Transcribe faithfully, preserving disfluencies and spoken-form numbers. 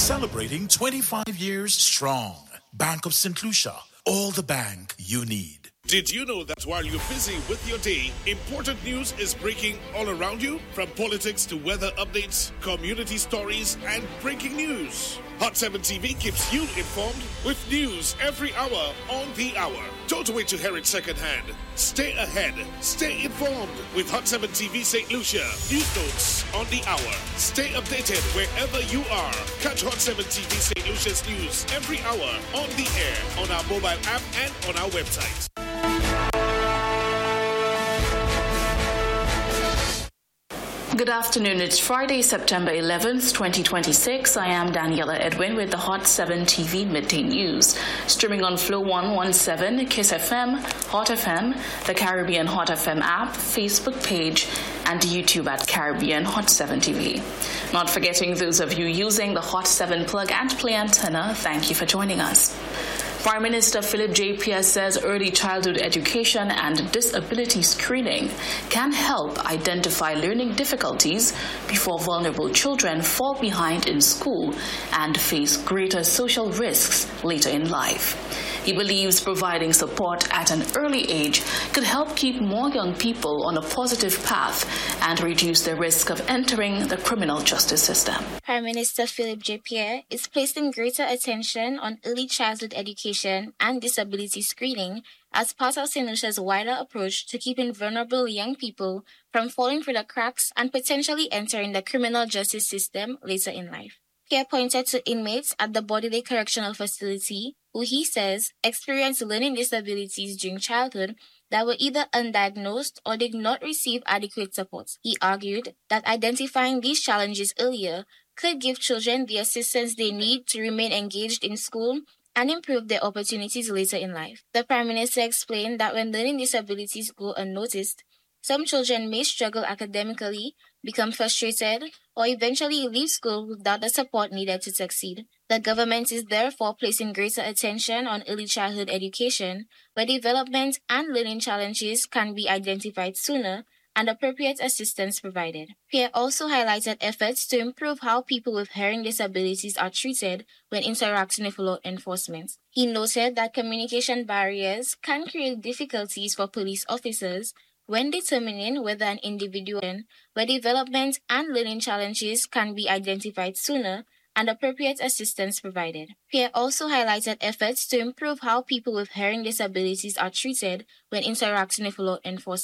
Celebrating twenty-five years strong. Bank of Saint Lucia. All the bank you need. Did you know that while you're busy with your day, important news is breaking all around you? From politics to weather updates, community stories, and breaking news. Hot seven T V keeps you informed with news every hour on the hour. Don't wait to hear it secondhand. Stay ahead. Stay informed with Hot seven T V Saint Lucia. News notes on the hour. Stay updated wherever you are. Catch Hot seven T V Saint Lucia's news every hour on the air, on our mobile app, and on our website. Good afternoon. It's Friday, September eleventh, twenty twenty-six. I am Daniela Edwin with the Hot seven T V Midday News. Streaming on Flow one seventeen, Kiss F M, Hot F M, the Caribbean Hot F M app, Facebook page, and YouTube at Caribbean Hot seven T V. Not forgetting those of you using the Hot seven plug and play antenna, thank you for joining us. Prime Minister Philip J. Pierre says early childhood education and disability screening can help identify learning difficulties before vulnerable children fall behind in school and face greater social risks later in life. He believes providing support at an early age could help keep more young people on a positive path and reduce the risk of entering the criminal justice system. Prime Minister Philip J. Pierre is placing greater attention on early childhood education and disability screening as part of Saint Lucia's wider approach to keeping vulnerable young people from falling through the cracks and potentially entering the criminal justice system later in life. Pierre pointed to inmates at the Bodily Correctional Facility who he says experienced learning disabilities during childhood that were either undiagnosed or did not receive adequate support. He argued that identifying these challenges earlier could give children the assistance they need to remain engaged in school and improve their opportunities later in life. The Prime Minister explained that when learning disabilities go unnoticed, some children may struggle academically, become frustrated, or eventually leave school without the support needed to succeed. The government is therefore placing greater attention on early childhood education, where development and learning challenges can be identified sooner and appropriate assistance provided. Pierre also highlighted efforts to improve how people with hearing disabilities are treated when interacting with law enforcement. He noted that communication barriers can create difficulties for police officers when determining whether an individual where development and learning challenges can be identified sooner and appropriate assistance provided. Pierre also highlighted efforts to improve how people with hearing disabilities are treated when interacting with law enforcement.